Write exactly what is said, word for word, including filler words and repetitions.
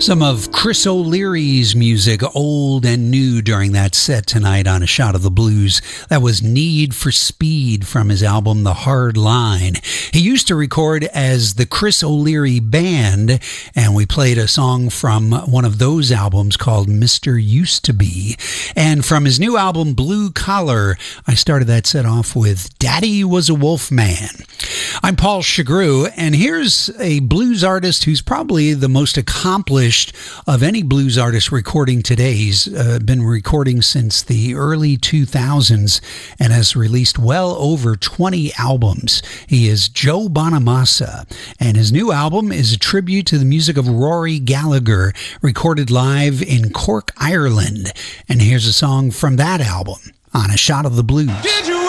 Some of Chris O'Leary's music, old and new, during that set tonight on A Shot of the Blues. That was Need for Speed from his album The Hard Line. He used to record as the Chris O'Leary Band, and we played a song from one of those albums called Mister Used to Be. And from his new album Blue Collar, I started that set off with Daddy Was a Wolf Man. I'm Paul Chagru, and here's a blues artist who's probably the most accomplished of any blues artist recording today. He's uh, been recording since the early two thousands and has released well over twenty albums. He is Joe Bonamassa, and his new album is a tribute to the music of Rory Gallagher, recorded live in Cork, Ireland. And here's a song from that album on A Shot of the Blues. Did you